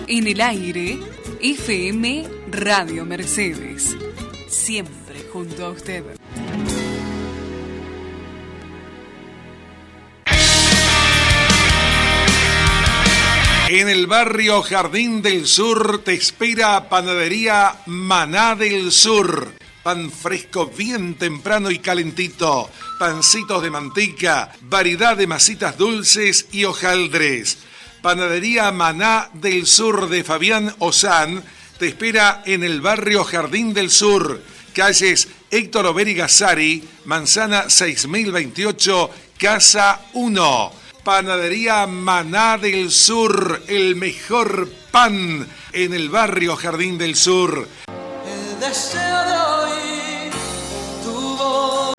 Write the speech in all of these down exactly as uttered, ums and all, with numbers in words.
En el aire, F M Radio Mercedes. Siempre junto a usted. En el barrio Jardín del Sur te espera Panadería Maná del Sur. Pan fresco bien temprano y calentito. Pancitos de manteca, variedad de masitas dulces y hojaldres. Panadería Maná del Sur de Fabián Ozán te espera en el barrio Jardín del Sur. Calles Héctor Overi Gazzari, Manzana seis mil veintiocho, Casa uno. Panadería Maná del Sur, el mejor pan en el barrio Jardín del Sur. El deseo de oír tu voz.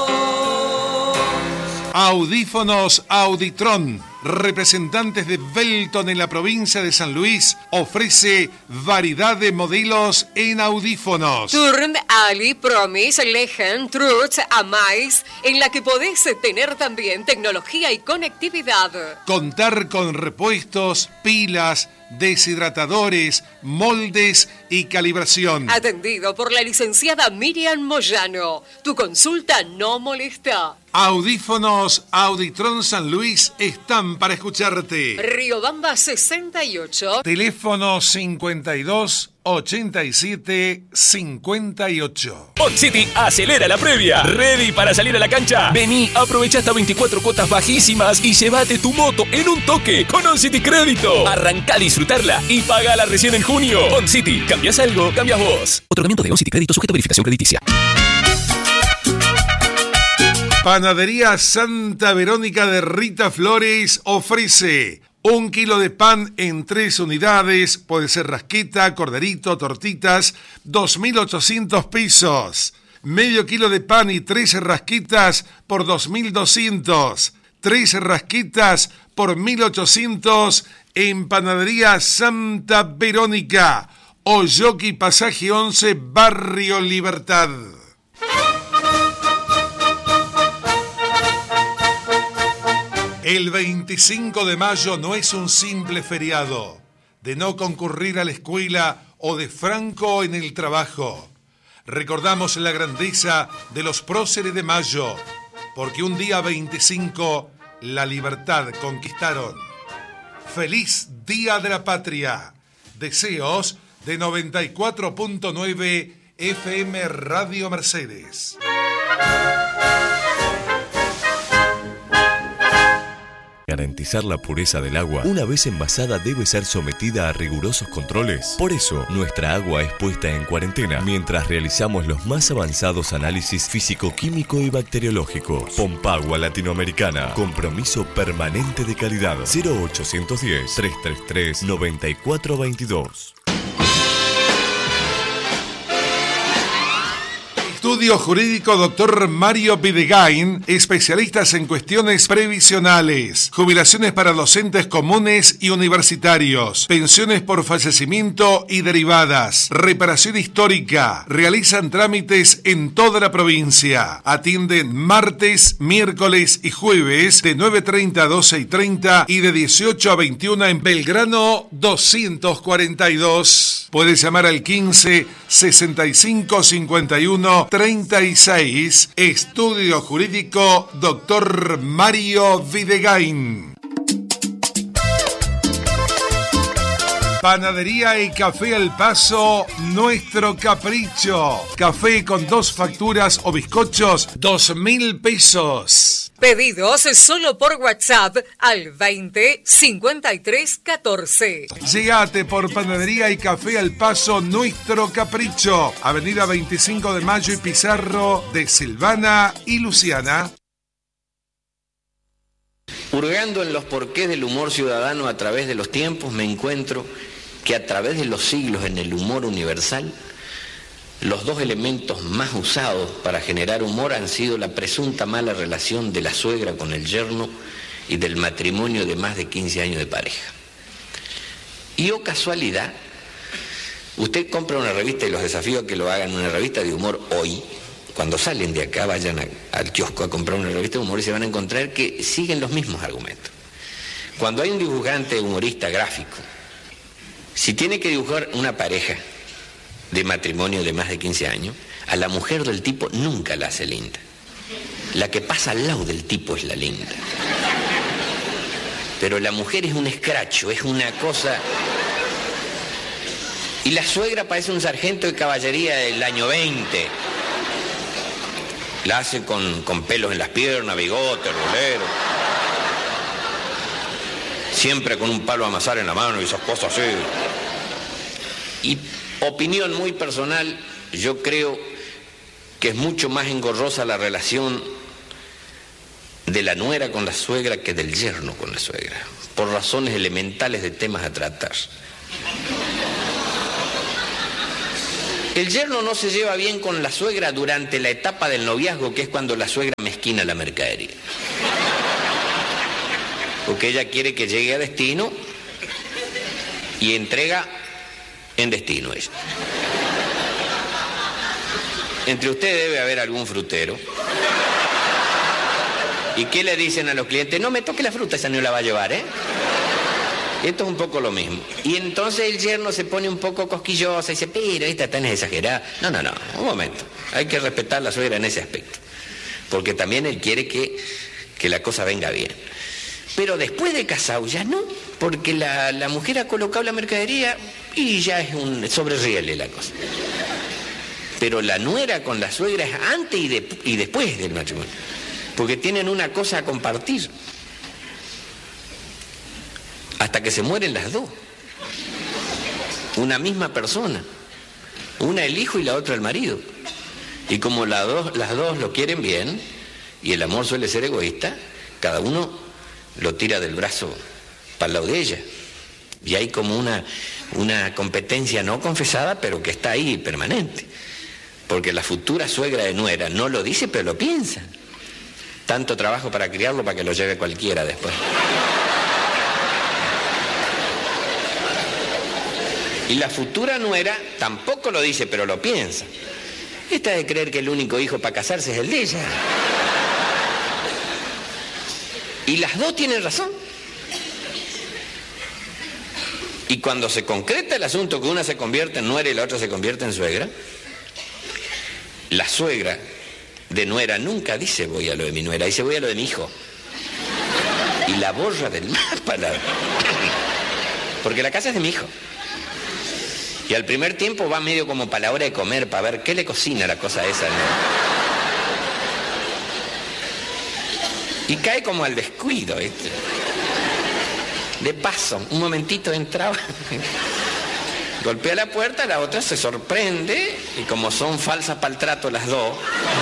Audífonos Auditron, representantes de Belton en la provincia de San Luis, ofrece variedad de modelos en audífonos. Turn, Ali, Promise, Legend, Truth, Amais, en la que podés tener también tecnología y conectividad. Contar con repuestos, pilas, deshidratadores, moldes y calibración. Atendido por la licenciada Miriam Moyano. Tu consulta no molesta. Audífonos Auditron San Luis están para escucharte. Riobamba sesenta y ocho. Teléfono cincuenta y dos ochenta y siete cincuenta y ocho. OnCity acelera la previa. ¿Ready para salir a la cancha? Vení, aprovecha hasta veinticuatro cuotas bajísimas y llévate tu moto en un toque con OnCity Crédito. Arrancá a disfrutarla y pagala recién en junio. OnCity, ¿cambias algo? Cambias vos. Otorgamiento de OnCity Crédito sujeto a verificación crediticia. Panadería Santa Verónica de Rita Flores ofrece un kilo de pan en tres unidades, puede ser rasqueta, corderito, tortitas, dos mil ochocientos pesos. Medio kilo de pan y tres rasquitas por dos mil doscientos. Tres rasquitas por mil ochocientos en Panadería Santa Verónica. Oyoki Pasaje once, Barrio Libertad. El veinticinco de mayo no es un simple feriado de no concurrir a la escuela o de franco en el trabajo. Recordamos la grandeza de los próceres de mayo, porque un día veinticinco la libertad conquistaron. ¡Feliz Día de la Patria! Deseos de noventa y cuatro punto nueve F M Radio Mercedes. Garantizar la pureza del agua, una vez envasada, debe ser sometida a rigurosos controles. Por eso, nuestra agua es puesta en cuarentena mientras realizamos los más avanzados análisis físico-químico y bacteriológicos. Pompagua Latinoamericana, compromiso permanente de calidad. Cero ochocientos diez, trescientos treinta y tres, noventa y cuatro veintidós. Estudio Jurídico Doctor Mario Videgain, especialistas en cuestiones previsionales, jubilaciones para docentes comunes y universitarios, pensiones por fallecimiento y derivadas, reparación histórica, realizan trámites en toda la provincia, atienden martes, miércoles y jueves de nueve treinta a doce y treinta y de dieciocho a veintiuna en Belgrano doscientos cuarenta y dos. Puedes llamar al quince sesenta y cinco cincuenta y uno treinta y seis. Estudio Jurídico Doctor Mario Videgain. Panadería y Café al Paso, Nuestro Capricho. Café con dos facturas o bizcochos, dos mil pesos. Pedidos solo por WhatsApp al veinte cincuenta y tres catorce. Llegate por Panadería y Café al Paso, Nuestro Capricho. Avenida veinticinco de Mayo y Pizarro de Silvana y Luciana. Hurgando en los porqués del humor ciudadano a través de los tiempos, me encuentro que a través de los siglos en el humor universal, los dos elementos más usados para generar humor han sido la presunta mala relación de la suegra con el yerno y del matrimonio de más de quince años de pareja. Y oh casualidad, usted compra una revista y los desafío a que lo hagan una revista de humor hoy. Cuando salen de acá, vayan a, al kiosco a comprar una revista de humor y se van a encontrar que siguen los mismos argumentos. Cuando hay un dibujante humorista gráfico Si tiene que dibujar una pareja de matrimonio de más de quince años, a la mujer del tipo nunca la hace linda. La que pasa al lado del tipo es la linda. Pero la mujer es un escracho, es una cosa... Y la suegra parece un sargento de caballería del año veinte. La hace con, con pelos en las piernas, bigote, rolero. Siempre con un palo a amasar en la mano y esas cosas así. Y opinión muy personal, yo creo que es mucho más engorrosa la relación de la nuera con la suegra que del yerno con la suegra, por razones elementales de temas a tratar. El yerno no se lleva bien con la suegra durante la etapa del noviazgo, que es cuando la suegra mezquina la mercadería. Porque ella quiere que llegue a destino y entrega en destino ella. Entre ustedes debe haber algún frutero. ¿Y qué le dicen a los clientes? No me toque la fruta, esa no la va a llevar, ¿eh? Esto es un poco lo mismo. Y entonces el yerno se pone un poco cosquillosa y dice, pero esta tan exagerada. No, no, no, un momento. Hay que respetar a la suegra en ese aspecto. Porque también él quiere que, que la cosa venga bien. Pero después de casado ya no, porque la, la mujer ha colocado la mercadería y ya es un sobreriele la cosa. Pero la nuera con la suegra es antes y, de, y después del matrimonio. Porque tienen una cosa a compartir. Hasta que se mueren las dos. Una misma persona. Una el hijo y la otra el marido. Y como las dos, las dos lo quieren bien, y el amor suele ser egoísta, cada uno lo tira del brazo para el lado de ella. Y hay como una, una competencia no confesada, pero que está ahí permanente. Porque la futura suegra de nuera no lo dice, pero lo piensa. Tanto trabajo para criarlo para que lo lleve cualquiera después. Y la futura nuera tampoco lo dice, pero lo piensa. Esta de creer que el único hijo para casarse es el de ella. Y las dos tienen razón. Y cuando se concreta el asunto que una se convierte en nuera y la otra se convierte en suegra, la suegra de nuera nunca dice voy a lo de mi nuera, dice voy a lo de mi hijo. Y la borra del mapa. La... Porque la casa es de mi hijo. Y al primer tiempo va medio como para la hora de comer, para ver qué le cocina la cosa esa, ¿no? Y cae como al descuido, ¿viste? De paso, un momentito entraba, golpea la puerta, la otra se sorprende, y como son falsas para el trato las dos...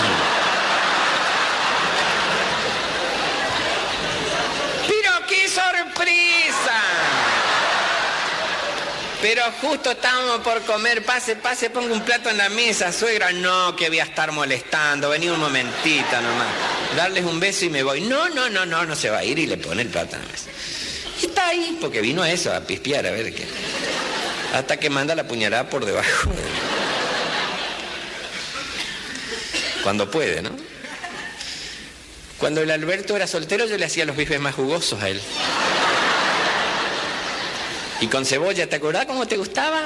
¡Pero qué sorpresa! Pero justo estábamos por comer, pase, pase, ponga un plato en la mesa, suegra. No, que voy a estar molestando, vení un momentito nomás. Darles un beso y me voy. No, no, no, no, no se va a ir y le pone el plato en la mesa. Y está ahí, porque vino a eso, a pispear, a ver qué. Hasta que manda la puñalada por debajo. Cuando puede, ¿no? Cuando el Alberto era soltero yo le hacía los bifes más jugosos a él. Y con cebolla, ¿te acordás cómo te gustaba?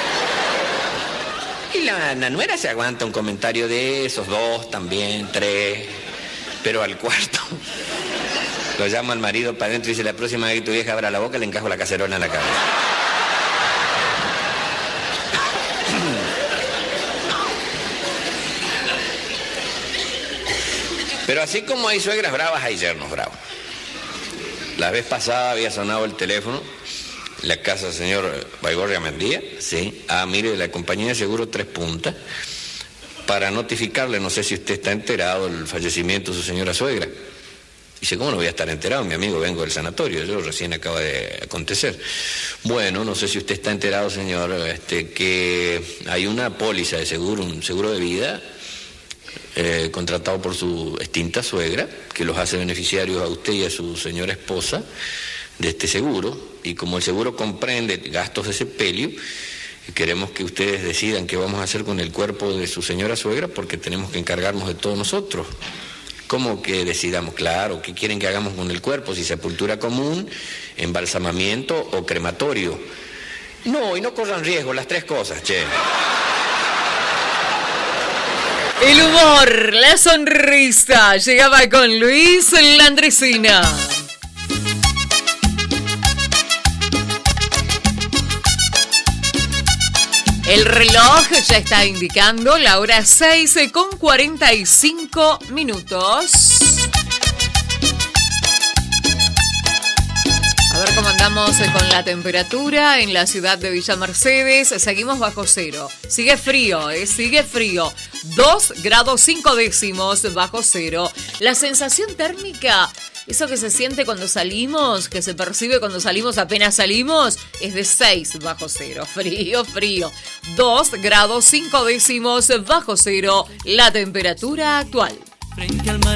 Y la, la nuera se aguanta un comentario de esos, dos también, tres. Pero al cuarto lo llama al marido para adentro y dice, la próxima vez que tu vieja abra la boca le encajo la cacerola en la cabeza. Pero así como hay suegras bravas, hay yernos bravos. La vez pasada había sonado el teléfono, la casa del señor Baigorria Mendía, sí. Ah, mire, la compañía de seguro Tres Puntas, para notificarle, no sé si usted está enterado del fallecimiento de su señora suegra. Dice, ¿cómo no voy a estar enterado? Mi amigo, vengo del sanatorio, yo recién acaba de acontecer. Bueno, no sé si usted está enterado, señor, este, que hay una póliza de seguro, un seguro de vida, eh, contratado por su extinta suegra, que los hace beneficiarios a usted y a su señora esposa de este seguro, y como el seguro comprende gastos de sepelio, queremos que ustedes decidan qué vamos a hacer con el cuerpo de su señora suegra, porque tenemos que encargarnos de todos nosotros. ¿Cómo que decidamos? Claro, ¿qué quieren que hagamos con el cuerpo? Si sepultura común, embalsamamiento o crematorio. No, y no corran riesgo, las tres cosas, che. El humor, la sonrisa, llegaba con Luis Landresina. El reloj ya está indicando la hora seis con cuarenta y cinco minutos. A ver cómo andamos con la temperatura en la ciudad de Villa Mercedes. Seguimos bajo cero. Sigue frío, ¿eh? Sigue frío. dos grados cinco décimos bajo cero. La sensación térmica, eso que se siente cuando salimos, que se percibe cuando salimos, apenas salimos, es de seis bajo cero. Frío, frío. dos grados cinco décimos bajo cero. La temperatura actual. Frente al mar.